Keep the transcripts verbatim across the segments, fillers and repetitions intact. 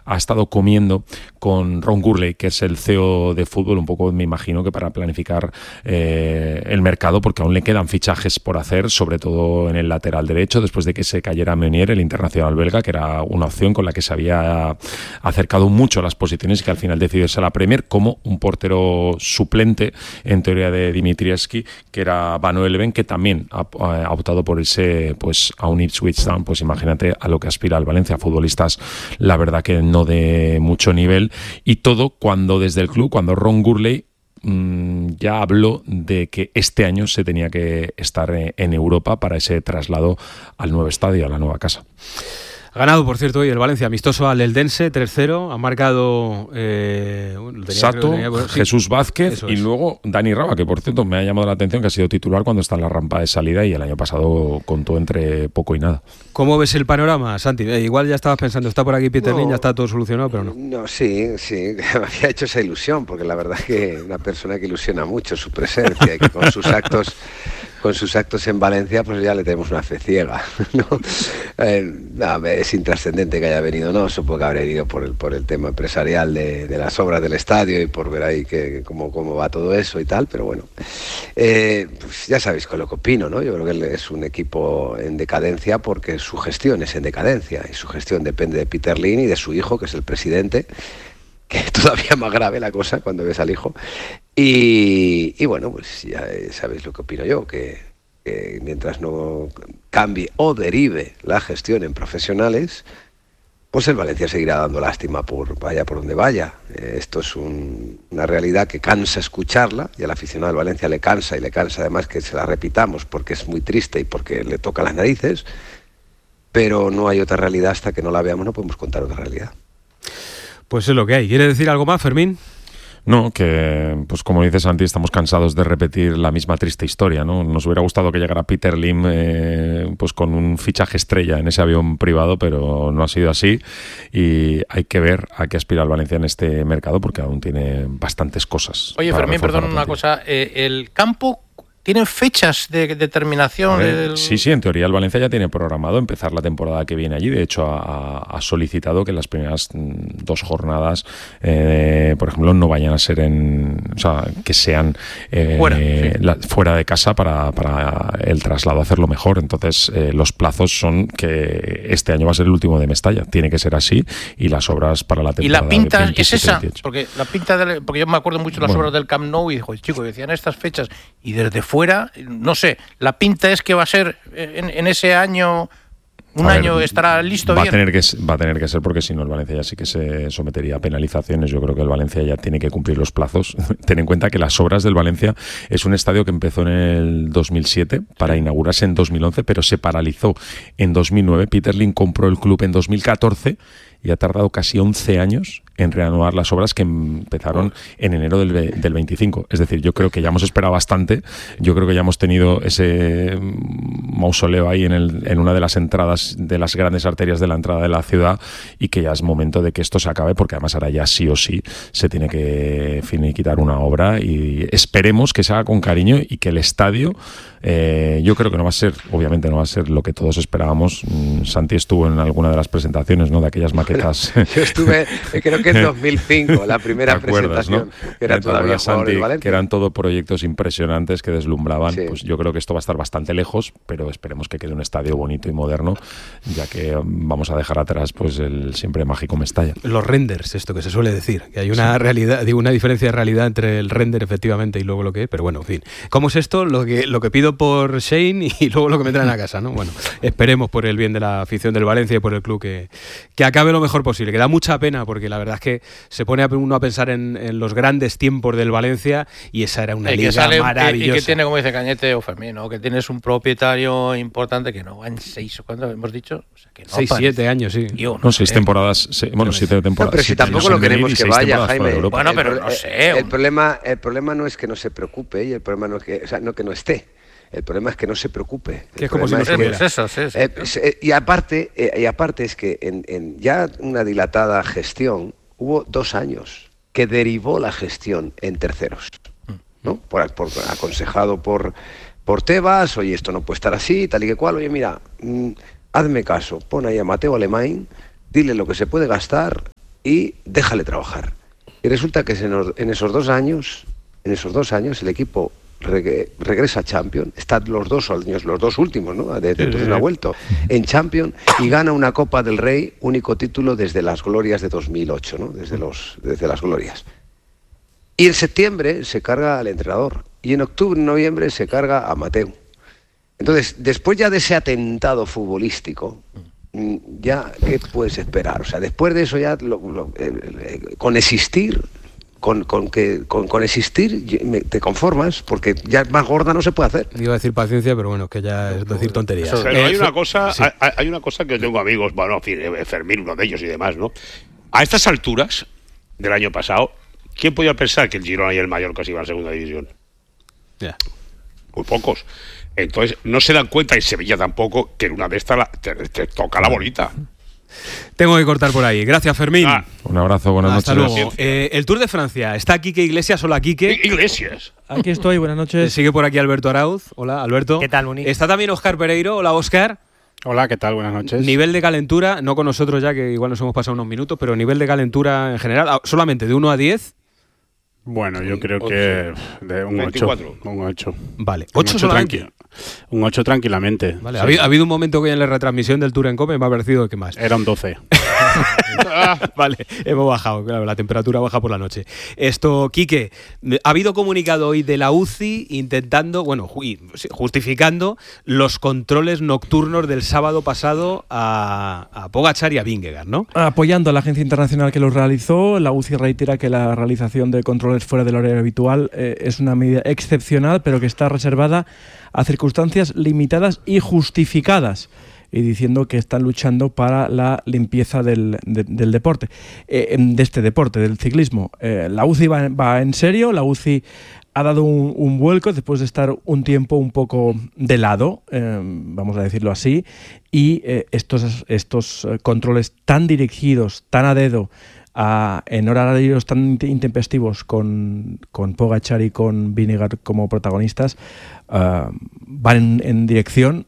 ha estado comiendo con Ron Gurley, que es el C E O de fútbol, un poco me imagino que para planificar eh, el mercado, porque aún le quedan fichajes por hacer, sobre todo en el lateral derecho, después de que se cayera Meunier, el internacional belga, que era una opción con la que se había acercado mucho a las posiciones y que al final decidió irse a la Premier, como un portero suplente, en teoría, de Dimitrievski, que era Van Eleven, que también ha, ha optado por irse pues, a un Ipswich Town. Pues imagínate a lo que aspira el Valencia, futbolistas, la verdad que no de mucho nivel, y todo cuando desde el club, cuando Ron Gurley mmm, ya habló de que este año se tenía que estar en Europa para ese traslado al nuevo estadio, a la nueva casa. Ha ganado, por cierto, hoy el Valencia amistoso al Eldense, tres cero. Ha marcado eh, bueno, tenía, Sato, tenía, bueno, sí. Jesús Vázquez Eso y es. luego Dani Raba, que por cierto me ha llamado la atención que ha sido titular cuando está en la rampa de salida y el año pasado contó entre poco y nada. ¿Cómo ves el panorama, Santi? Eh, igual ya estabas pensando, está por aquí Peter no, Lim, ya está todo solucionado, pero no. No, sí, sí, me había hecho esa ilusión, porque la verdad es que una persona que ilusiona mucho su presencia y que con sus actos... con sus actos en Valencia, pues ya le tenemos una fe ciega, ¿no? Eh, no, es intrascendente que haya venido, no, supongo que habrá venido por el, por el tema empresarial de, de las obras del estadio y por ver ahí que, cómo, cómo va todo eso y tal, pero bueno, eh, pues ya sabéis con lo que opino, ¿no? Yo creo que es un equipo en decadencia porque su gestión es en decadencia y su gestión depende de Peter Lim y de su hijo, que es el presidente, que es todavía más grave la cosa cuando ves al hijo. Y, y bueno, pues ya sabéis lo que opino yo, que, que mientras no cambie o derive la gestión en profesionales, pues el Valencia seguirá dando lástima por vaya por donde vaya. Eh, esto es un, una realidad que cansa escucharla, y al aficionado del Valencia le cansa, y le cansa además que se la repitamos porque es muy triste y porque le toca las narices, pero no hay otra realidad hasta que no la veamos, no podemos contar otra realidad. Pues es lo que hay. ¿Quiere decir algo más, Fermín? No, que pues como dices, Santi, estamos cansados de repetir la misma triste historia, ¿no? Nos hubiera gustado que llegara Peter Lim eh, pues con un fichaje estrella en ese avión privado, pero no ha sido así, y hay que ver a qué aspira el Valencia en este mercado, porque aún tiene bastantes cosas. Oye, Fermín, perdón, una cosa, eh, el campo... ¿Tienen fechas de determinación? Ver, del... Sí, sí, en teoría el Valencia ya tiene programado empezar la temporada que viene allí. De hecho, ha, ha solicitado que las primeras dos jornadas, eh, por ejemplo, no vayan a ser en... O sea, que sean eh, fuera, sí. la, fuera de casa para, para el traslado hacerlo mejor. Entonces, eh, los plazos son que este año va a ser el último de Mestalla. Tiene que ser así, y las obras para la temporada... ¿Y la pinta veintisiete, es esa? veintiocho. Porque la pinta de, porque yo me acuerdo mucho de las bueno. obras del Camp Nou y dijo, chicos, decían estas fechas, y desde fuera, no sé, la pinta es que va a ser en, en ese año, un a año ver, estará listo va bien. A tener que, va a tener que ser, porque si no el Valencia ya sí que se sometería a penalizaciones. Yo creo que el Valencia ya tiene que cumplir los plazos. Ten en cuenta que las obras del Valencia es un estadio que empezó en el dos mil siete para inaugurarse en dos mil once, pero se paralizó en dos mil nueve. Peter Lim compró el club en dos mil catorce y ha tardado casi once años en reanudar las obras que empezaron en enero del, del veinticinco. Es decir, yo creo que ya hemos esperado bastante. Yo creo que ya hemos tenido ese mausoleo ahí en, el, en una de las entradas de las grandes arterias de la entrada de la ciudad, y que ya es momento de que esto se acabe, porque además ahora ya sí o sí se tiene que finiquitar una obra, y esperemos que se haga con cariño y que el estadio, eh, yo creo que no va a ser, obviamente no va a ser lo que todos esperábamos. Santi estuvo en alguna de las presentaciones, ¿no?, de aquellas maquetas. Bueno, yo estuve, creo que en dos mil cinco, la primera acuerdas, presentación, ¿no? que era todavía Santi, del Valencia, que eran todo proyectos impresionantes que deslumbraban. Sí. Pues yo creo que esto va a estar bastante lejos, pero esperemos que quede un estadio bonito y moderno, ya que vamos a dejar atrás pues el siempre mágico Mestalla. Los renders, esto que se suele decir, que hay una sí. realidad, digo, una diferencia de realidad entre el render efectivamente y luego lo que es, pero bueno, en fin. ¿Cómo es esto? Lo que, lo que pido por Shane y luego lo que me traen a casa, ¿no? Bueno, esperemos por el bien de la afición del Valencia y por el club que, que acabe lo mejor posible, que da mucha pena, porque la verdad es que se pone uno a pensar en, en los grandes tiempos del Valencia, y esa era una y liga sale, maravillosa. Y que tiene, como dice Cañete o Fermín, ¿no?, que tienes un propietario importante que no va en seis, o cuánto hemos dicho, o sea, que no seis, siete años, sí. Yo, no, no seis eh, temporadas, se, bueno, siete temporadas. No, pero si tampoco lo queremos que vaya, Jaime. Bueno, pero no sé. El, el, problema, el problema no es que no se preocupe, y el problema no es que, o sea, no que no esté. El problema es que no se preocupe. Que es como si no es pues eso, sí, sí. Eh, eh, y aparte, eh, y aparte es que en, en ya una dilatada gestión hubo dos años que derivó la gestión en terceros, ¿no? Por, por aconsejado por por Tebas, oye, esto no puede estar así, tal y que cual. Oye, mira, mmm, hazme caso, pon ahí a Mateo Alemán, dile lo que se puede gastar y déjale trabajar. Y resulta que en esos dos años, en esos dos años el equipo reg regresa a Champions, están los dos años, los dos últimos, ¿no? Desde entonces no ha vuelto, en Champions, y gana una Copa del Rey, único título desde las glorias de dos mil ocho, ¿no? Desde, los, desde las glorias. Y en septiembre se carga al entrenador, y en octubre, noviembre se carga a Mateu. Entonces, después ya de ese atentado futbolístico, ya, ¿qué puedes esperar? O sea, después de eso ya, lo, lo, eh, eh, con existir, con, con, que, con, con existir te conformas, porque ya más gorda no se puede hacer. Iba a decir paciencia, pero bueno, que ya es decir tonterías. Pero eh, hay una cosa, sí. hay, hay una cosa que tengo amigos, bueno, Fermín, uno de ellos y demás, ¿no? A estas alturas del año pasado, ¿quién podía pensar que el Girona y el Mallorca se iban a segunda división? Ya. Yeah. Muy pocos. Entonces, no se dan cuenta, y Sevilla tampoco, que en una de estas la, te, te toca la bolita. Tengo que cortar por ahí. Gracias, Fermín. Ah. Un abrazo, buenas Hasta noches. Luego. Eh, el Tour de Francia. Está Quique Iglesias. Hola, Quique. Iglesias. Aquí estoy, buenas noches. Sigue por aquí Alberto Arauz. Hola, Alberto. ¿Qué tal, Muni? Está también Óscar Pereiro. Hola, Óscar. Hola, ¿qué tal? Buenas noches. Nivel de calentura, no con nosotros ya, que igual nos hemos pasado unos minutos, pero nivel de calentura en general, solamente de uno a diez. Bueno, yo creo ocho. que de un ocho. Un ocho. Vale. Un ocho solamente. Un ocho tranquilamente. Vale. Sí. ¿Ha, habido, ha habido un momento que en la retransmisión del Tour en Cope me ha parecido que más. Era un doce. Vale, hemos bajado, claro, la temperatura baja por la noche. Esto, Quique, ha habido comunicado hoy de la U C I intentando, bueno, justificando los controles nocturnos del sábado pasado a, a Pogačar y a Vingegaard, ¿no? Apoyando a la agencia internacional que los realizó, la U C I reitera que la realización de controles fuera del horario habitual eh, es una medida excepcional, pero que está reservada a circunstancias limitadas y justificadas, y diciendo que están luchando para la limpieza del, de, del deporte, eh, de este deporte, del ciclismo. Eh, la U C I va, va en serio, la U C I ha dado un, un vuelco después de estar un tiempo un poco de lado, eh, vamos a decirlo así, y eh, estos, estos controles tan dirigidos, tan a dedo, A, en horarios tan intempestivos con, con Pogačar y con Vingegaard como protagonistas, uh, van en, en dirección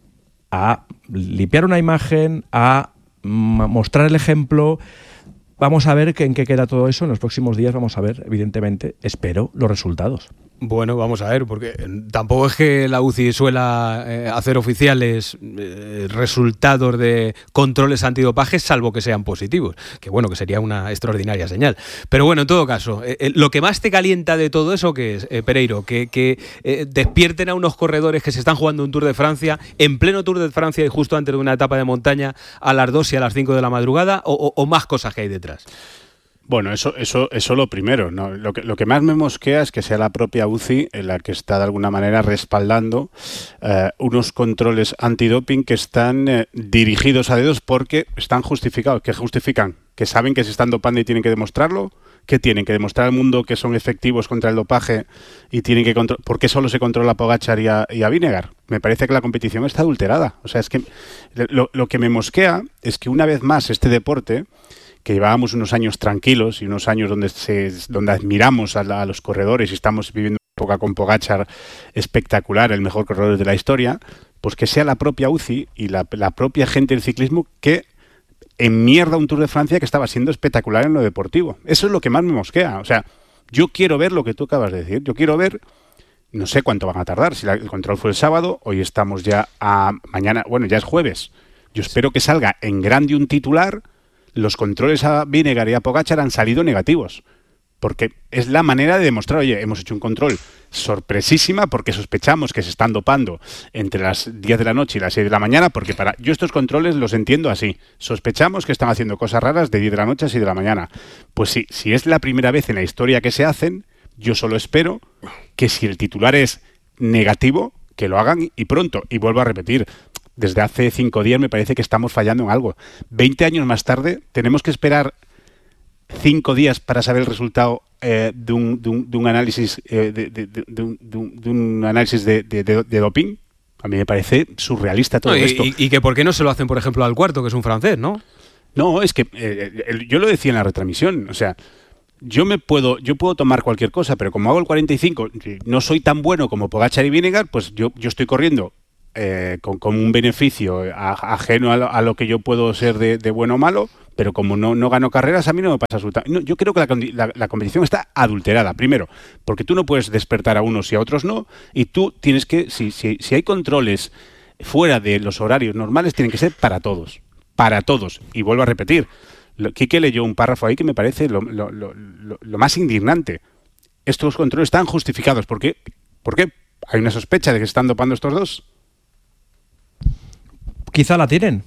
a limpiar una imagen, a mostrar el ejemplo. Vamos a ver en qué queda todo eso en los próximos días. Vamos a ver, evidentemente, espero, los resultados. Bueno, vamos a ver, porque tampoco es que la U C I suela eh, hacer oficiales eh, resultados de controles antidopaje, salvo que sean positivos, que bueno, que sería una extraordinaria señal. Pero bueno, en todo caso, eh, eh, lo que más te calienta de todo eso, ¿qué es, eh, Pereiro? Que, que eh, despierten a unos corredores que se están jugando un Tour de Francia, en pleno Tour de Francia y justo antes de una etapa de montaña, a las dos y a las cinco de la madrugada, o, o, o más cosas que hay detrás. Bueno, eso, eso, eso lo primero, ¿no? Lo que, lo que más me mosquea es que sea la propia U C I en la que está de alguna manera respaldando eh, unos controles antidoping que están eh, dirigidos a dedos porque están justificados. ¿Qué justifican? ¿Que saben que se están dopando y tienen que demostrarlo? ¿Qué tienen? ¿Que demostrar al mundo que son efectivos contra el dopaje y tienen que controlar? ¿Por qué solo se controla a Pogačar y a, y a Vingegaard? Me parece que la competición está adulterada. O sea, es que lo, lo que me mosquea es que una vez más este deporte, que llevábamos unos años tranquilos y unos años donde se, donde admiramos a, la, a los corredores y estamos viviendo una época con Pogačar espectacular, el mejor corredor de la historia, pues que sea la propia U C I y la, la propia gente del ciclismo que enmierda un Tour de Francia que estaba siendo espectacular en lo deportivo. Eso es lo que más me mosquea. O sea, yo quiero ver lo que tú acabas de decir. Yo quiero ver, no sé cuánto van a tardar, si la, el control fue el sábado, hoy estamos ya a mañana, bueno, ya es jueves. Yo espero que salga en grande un titular. Los controles a Vingegaard y a Pogačar han salido negativos, porque es la manera de demostrar, oye, hemos hecho un control sorpresísima porque sospechamos que se están dopando entre las diez de la noche y las seis de la mañana, porque para yo estos controles los entiendo así, sospechamos que están haciendo cosas raras de diez de la noche a seis de la mañana. Pues sí, si es la primera vez en la historia que se hacen, yo solo espero que si el titular es negativo, que lo hagan y pronto, y vuelvo a repetir, desde hace cinco días me parece que estamos fallando en algo. Veinte años más tarde, tenemos que esperar cinco días para saber el resultado eh, de, un, de, un, de un análisis eh, de, de, de, de, un, de un análisis de, de, de, de doping. A mí me parece surrealista todo no, y, esto. Y, y que por qué no se lo hacen, por ejemplo, al Cuarto, que es un francés, ¿no? No, es que eh, el, yo lo decía en la retransmisión, o sea, yo me puedo, yo puedo tomar cualquier cosa, pero como hago el cuarenta y cinco, no soy tan bueno como Pogačar y Vingegaard, pues yo, yo estoy corriendo eh, con, con un beneficio a, ajeno a lo, a lo que yo puedo ser de, de bueno o malo, pero como no, no gano carreras, a mí no me pasa absolutamente. No, yo creo que la, la, la competición está adulterada, primero, porque tú no puedes despertar a unos y a otros no, y tú tienes que, si, si, si hay controles fuera de los horarios normales, tienen que ser para todos, para todos. Y vuelvo a repetir, Quique leyó un párrafo ahí que me parece lo, lo, lo, lo, lo más indignante. Estos controles están justificados. ¿Por qué? ¿Por qué? ¿Hay una sospecha de que se están dopando estos dos? Quizá la tienen.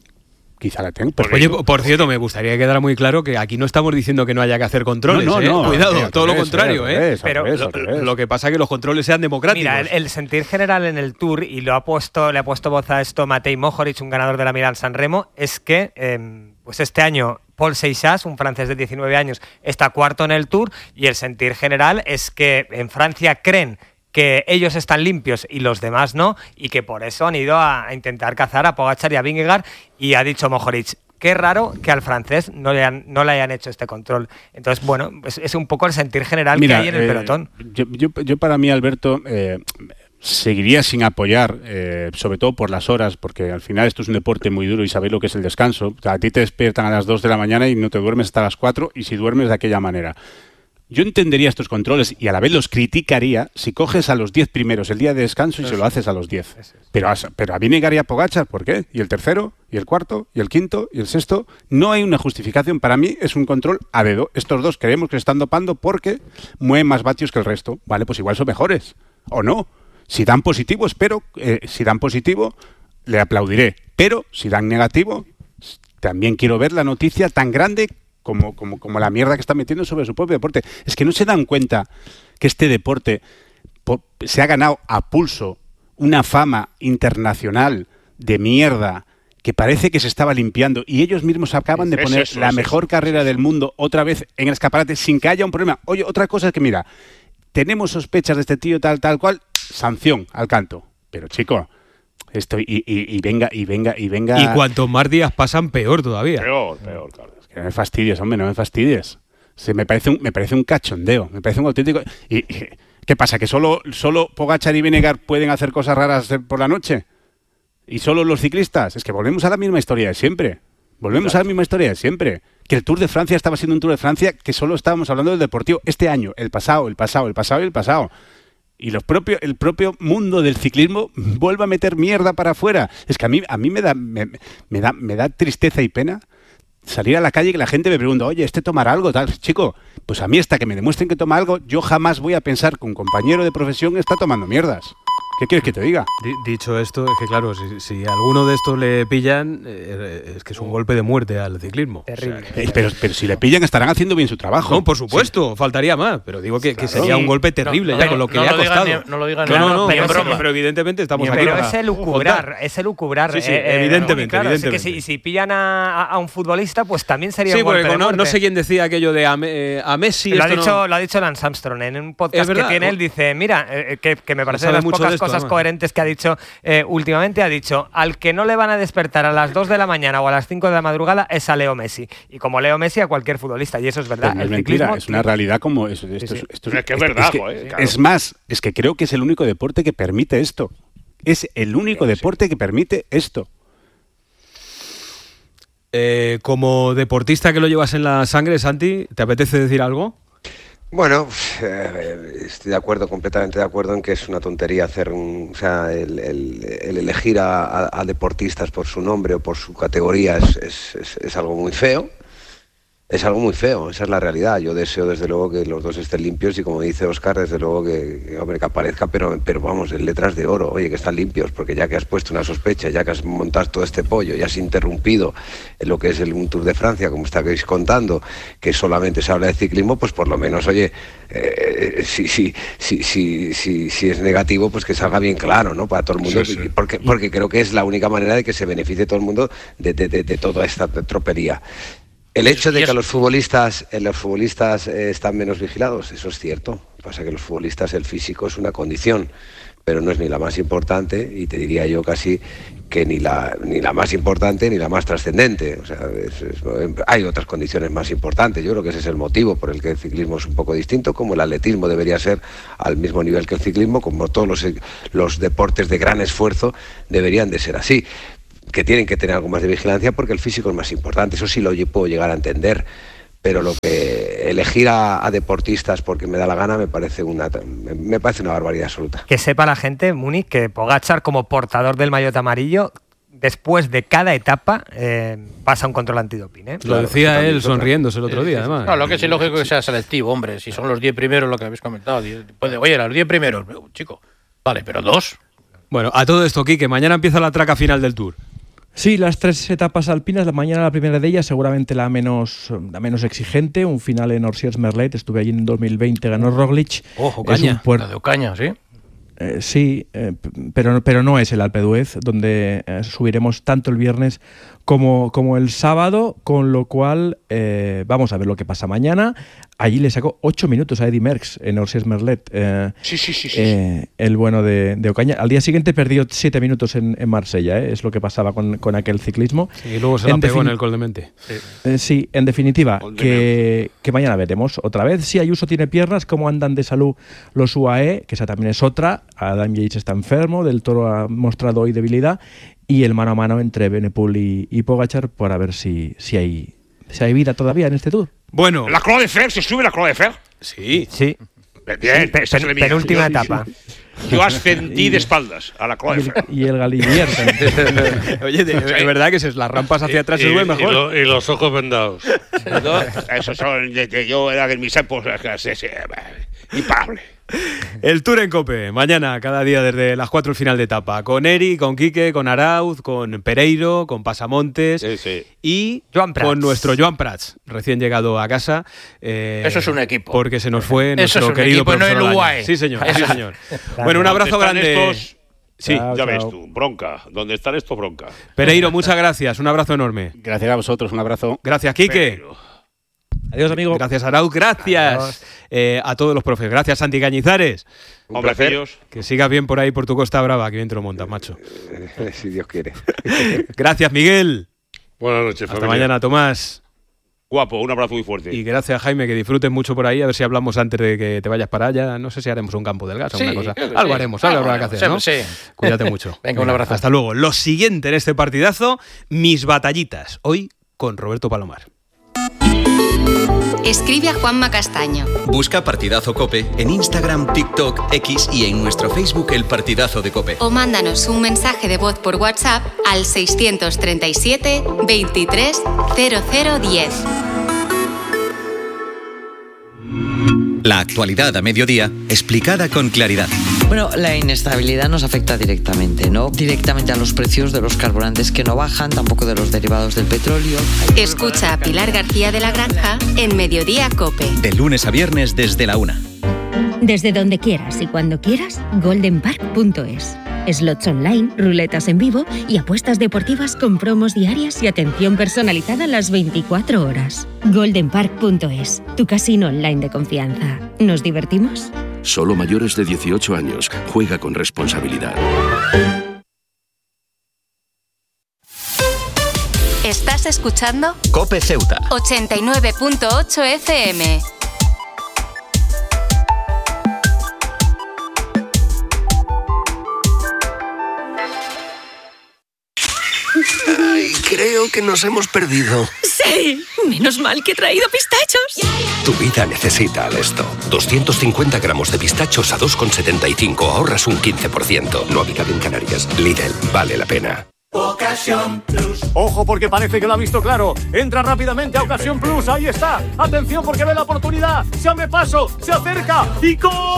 Quizá la tengo. Oye, por cierto, me gustaría que quedara muy claro que aquí no estamos diciendo que no haya que hacer controles. No, no, ¿eh? no. Cuidado, Revés, todo lo revés, contrario, revés, ¿eh? Pero revés, lo, revés. lo que pasa es que los controles sean democráticos. Mira, el, el sentir general en el Tour, y lo ha puesto, le ha puesto voz a esto Matej Mohoric, un ganador de la Milán San Remo, es que eh, pues este año Paul Seixas, un francés de diecinueve años, está cuarto en el Tour, y el sentir general es que en Francia creen que ellos están limpios y los demás no, y que por eso han ido a, a intentar cazar a Pogačar y a Vingegaard, y ha dicho Mohoric: qué raro que al francés no le, han, no le hayan hecho este control. Entonces, bueno, es, es un poco el sentir general Mira, que hay en el eh, pelotón. Yo, yo, yo para mí, Alberto, eh, seguiría sin apoyar, eh, sobre todo por las horas, porque al final esto es un deporte muy duro y sabéis lo que es el descanso. O sea, a ti te despiertan a las dos de la mañana y no te duermes hasta las cuatro, y si duermes de aquella manera. Yo entendería estos controles y a la vez los criticaría si coges a los diez primeros el día de descanso y se lo haces a los diez. Pero a, pero a Vingegaard y a Pogačar, ¿por qué? ¿Y el tercero? ¿Y el cuarto? ¿Y el quinto? ¿Y el sexto? No hay una justificación. Para mí es un control a dedo. Estos dos creemos que se están dopando porque mueven más vatios que el resto. Vale, pues igual son mejores. ¿O no? Si dan positivo, espero, eh, si dan positivo, le aplaudiré. Pero si dan negativo, también quiero ver la noticia tan grande Como, como, como la mierda que está metiendo sobre su propio deporte. Es que no se dan cuenta que este deporte po, se ha ganado a pulso una fama internacional de mierda que parece que se estaba limpiando, y ellos mismos acaban de poner es eso, la es mejor eso, carrera es del mundo otra vez en el escaparate sin que haya un problema. Oye, otra cosa es que, mira, tenemos sospechas de este tío tal, tal cual, sanción al canto. Pero, chico, esto y, y, y venga, y venga, y venga... Y cuantos más días pasan, peor todavía. Peor, peor, claro. Que no me fastidies, hombre, no me fastidies. Se me parece un, me parece un cachondeo, me parece un auténtico... ¿Y, y qué pasa? ¿Que solo, solo Pogačar y Vingegaard pueden hacer cosas raras por la noche? ¿Y solo los ciclistas? Es que volvemos a la misma historia de siempre. Volvemos Exacto. a la misma historia de siempre. Que el Tour de Francia estaba siendo un Tour de Francia que solo estábamos hablando del deportivo este año, el pasado, el pasado, el pasado y el pasado. Y los propio, el propio mundo del ciclismo vuelve a meter mierda para afuera. Es que a mí, a mí me da, me, me da, me da tristeza y pena salir a la calle y que la gente me pregunta: oye, ¿este tomará algo? Tal, chico, pues a mí hasta que me demuestren que toma algo, yo jamás voy a pensar que un compañero de profesión está tomando mierdas. ¿Qué quieres que te diga? Dicho esto, es que claro, si, si alguno de estos le pillan, eh, es que es un golpe de muerte al ciclismo. Terrible. O sea, eh, pero, pero si le pillan estarán haciendo bien su trabajo. No, por supuesto, sí. faltaría más, pero digo que, claro. que sería sí. un golpe terrible no, ya no, con lo que no le ha lo costado. Digan, no lo digan, no, no, no, pero, pero, broma. pero evidentemente estamos aquí Pero para es elucubrar, es elucubrar. Sí, sí, eh, evidentemente, eh, claro, evidentemente. Es que si, si pillan a, a un futbolista, pues también sería sí, un golpe de no, muerte. no sé quién decía aquello de a, eh, a Messi. Lo ha, esto dicho, no... lo ha dicho Lance Armstrong en un podcast que tiene. Él dice, mira, eh, que, que me parece de las pocas de esto, cosas además. coherentes que ha dicho eh, últimamente. Ha dicho, al que no le van a despertar a las dos de la mañana o a las cinco de la madrugada es a Leo Messi. Y como Leo Messi, a cualquier futbolista. Y eso es verdad. No es el mentira, ciclismo, es una realidad como eso. Esto, sí, sí. Esto, esto, es que es esto, verdad, es, que, joder, claro. es más, es que creo que es el único deporte que permite esto. Es el único sí, deporte sí. que permite esto. Eh, como deportista que lo llevas en la sangre, Santi, ¿te apetece decir algo? Bueno, eh, estoy de acuerdo, completamente de acuerdo en que es una tontería hacer un, o sea, el, el, el elegir a, a, a deportistas por su nombre o por su categoría es, es, es, es algo muy feo. Es algo muy feo, esa es la realidad. Yo deseo desde luego que los dos estén limpios y, como dice Óscar, desde luego que, que, hombre, que aparezca, pero, pero vamos, en letras de oro, oye, que están limpios, porque ya que has puesto una sospecha, ya que has montado todo este pollo, ya has interrumpido en lo que es el un Tour de Francia, como estáis contando, que solamente se habla de ciclismo, pues por lo menos, oye, eh, si, si, si, si, si, si es negativo, pues que salga bien claro, ¿no? Para todo el mundo, sí, sí. Porque, porque creo que es la única manera de que se beneficie todo el mundo de, de, de, de toda esta tropería. El hecho de que los futbolistas, eh, los futbolistas eh, están menos vigilados, eso es cierto. Pasa que los futbolistas, el físico es una condición, pero no es ni la más importante, y te diría yo casi que ni la ni la más importante ni la más trascendente. O sea, es, es, hay otras condiciones más importantes. Yo creo que ese es el motivo por el que el ciclismo es un poco distinto, como el atletismo debería ser al mismo nivel que el ciclismo, como todos los, los deportes de gran esfuerzo deberían de ser así, que tienen que tener algo más de vigilancia porque el físico es más importante. Eso sí lo puedo llegar a entender, pero lo que elegir a, a deportistas porque me da la gana me parece una me parece una barbaridad absoluta. Que sepa la gente, Múnich, que Pogačar, como portador del maillot amarillo, después de cada etapa eh, pasa un control antidoping, ¿eh? Lo decía él sonriéndose el otro día, además. No, lo que es ilógico que sea selectivo, hombre. Si son los diez primeros, lo que habéis comentado. Puede, oye, los diez primeros, chico. Vale, pero dos. Bueno, a todo esto, Quique, mañana empieza la traca final del Tour. Sí, las tres etapas alpinas, la mañana la primera de ellas, seguramente la menos la menos exigente, un final en Orsières-Merlet, estuve allí en dos mil veinte, ganó Roglic. Ojo, Ocaña, puer... la de Ocaña, ¿sí? Eh, sí, eh, pero, pero no es el Alpe d'Huez, donde eh, subiremos tanto el viernes como, como el sábado, con lo cual eh, vamos a ver lo que pasa mañana. Allí le sacó ocho minutos a Eddy Merckx en Orsières-Merlet, eh, sí, sí, sí, sí. eh, el bueno de, de Ocaña. Al día siguiente perdió siete minutos en, en Marsella, eh, es lo que pasaba con, con aquel ciclismo. Sí, y luego se la en pegó defin... en el Col de Mente. Sí, eh, sí en definitiva, que, que mañana veremos otra vez si Ayuso tiene piernas, cómo andan de salud los U A E, que esa también es otra. Adam Yates está enfermo, Del Toro ha mostrado hoy debilidad, y el mano a mano entre Benepul y, y Pogačar para ver si, si, hay, si hay vida todavía en este Tour. Bueno. ¿La Croix de Fer? ¿Se sube la Croix de Fer? Sí. Sí. Bien, pe pen penúltima etapa. Yo ascendí de espaldas a la Croix de Fer. Y el Galivier también. Oye, de, de verdad que es las rampas hacia atrás se sube mejor. Y, lo, y los ojos vendados. ¿No? Eso son de que yo era de mis épocas. Imparable. El Tour en COPE, mañana, cada día desde las cuatro el final de etapa, con Eri, con Quique, con Arauz, con Pereiro, con Pasamontes, sí, sí. y Joan Prats. con nuestro Joan Prats, recién llegado a casa. Eh, Eso es un equipo. Porque se nos fue nuestro Eso es un querido equipo, profesor no el U A E. Olaña. Sí, señor, sí, señor. Bueno, un abrazo grande. Estos? Sí, chao, ya chao. ves tú, bronca. ¿Dónde están estos bronca? Pereiro, muchas gracias, un abrazo enorme. Gracias a vosotros, un abrazo. Gracias, Quique. Pereiro. Adiós, amigo. Gracias, Arauz. Gracias eh, a todos los profes. Gracias, Santi Cañizares. Hombre, aquellos. Que sigas bien por ahí, por tu Costa Brava, que bien te lo montas, macho. Si Dios quiere. Gracias, Miguel. Buenas noches, Hasta familia. mañana, Tomás. Guapo, un abrazo muy fuerte. Y gracias, Jaime, que disfrutes mucho por ahí. A ver si hablamos antes de que te vayas para allá. No sé si haremos un campo del gas o Sí, una cosa. creo que Algo sí. haremos, algo Algo habrá que hacer, ¿no? haremos, sí. Cuídate mucho. Venga, un abrazo. Hasta luego. Lo siguiente en este partidazo, mis batallitas. Hoy con Roberto Palomar. Escribe a Juanma Castaño. Busca Partidazo COPE en Instagram, TikTok, X y en nuestro Facebook El Partidazo de COPE. O mándanos un mensaje de voz por WhatsApp al seiscientos treinta y siete veintitrés cero cero diez. La actualidad a mediodía, explicada con claridad. Bueno, la inestabilidad nos afecta directamente, ¿no? Directamente a los precios de los carburantes que no bajan, tampoco de los derivados del petróleo. Escucha a Pilar García de la Granja en Mediodía COPE. De lunes a viernes desde la una. Desde donde quieras y cuando quieras, golden park punto es. Slots online, ruletas en vivo y apuestas deportivas con promos diarias y atención personalizada las veinticuatro horas. golden park punto es, tu casino online de confianza. ¿Nos divertimos? Solo mayores de dieciocho años. Juega con responsabilidad. ¿Estás escuchando? COPE Ceuta. ochenta y nueve punto ocho F M. Ay, creo que nos hemos perdido. ¡Sí! Menos mal que he traído pistachos. Tu vida necesita Alesto. doscientos cincuenta gramos de pistachos a dos con setenta y cinco. Ahorras un quince por ciento. No habitad en Canarias. Lidl, vale la pena. Ocasión Plus. Ojo porque parece que lo ha visto claro. Entra rápidamente a Ocasión Plus. Ahí está. Atención porque ve la oportunidad. Se abre paso. Se acerca. Y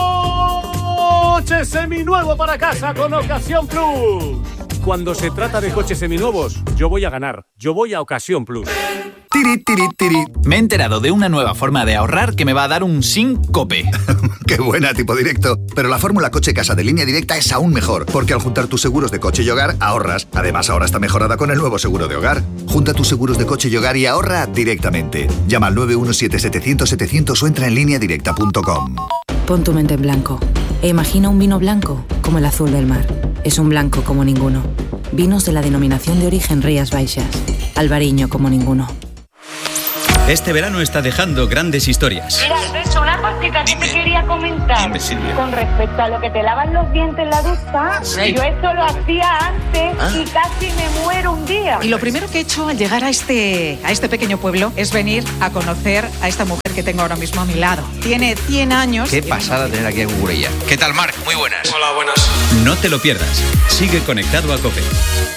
coche seminuevo para casa con Ocasión Plus. Cuando se trata de coches seminuevos, yo voy a ganar. Yo voy a Ocasión Plus. Tiri, tiri, tiri. Me he enterado de una nueva forma de ahorrar que me va a dar un sin COPE. ¡Qué buena, tipo directo! Pero la fórmula coche casa de Línea Directa es aún mejor, porque al juntar tus seguros de coche y hogar, ahorras. Además, ahora está mejorada con el nuevo seguro de hogar. Junta tus seguros de coche y hogar y ahorra directamente. Llama al nueve uno siete setecientos setecientos o entra en línea directa punto com. Pon tu mente en blanco e imagina un vino blanco como el azul del mar. Es un blanco como ninguno. Vinos de la denominación de origen Rías Baixas. Albariño como ninguno. Este verano está dejando grandes historias. Mira, Alberto, una cosita que te quería comentar. Dime, Silvia. Con respecto a lo que te lavan los dientes en la ducha, Sí. yo esto lo hacía antes Ah. y casi me muero un día. Y lo primero que he hecho al llegar a este, a este pequeño pueblo es venir a conocer a esta mujer que tengo ahora mismo a mi lado. Tiene cien años. Qué pasada tener aquí a Cucurella. ¿Qué tal, Marc? Muy buenas. Hola, buenas. No te lo pierdas. Sigue conectado a COPE.